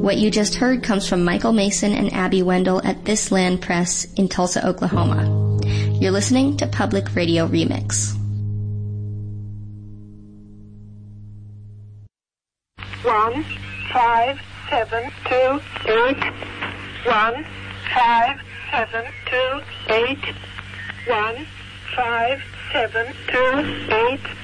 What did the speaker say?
What you just heard comes from Michael Mason and Abby Wendell at This Land Press in Tulsa, Oklahoma. You're listening to Public Radio Remix. 1 5 7 2 8 1 5 7 2 8 1 5 7 2 8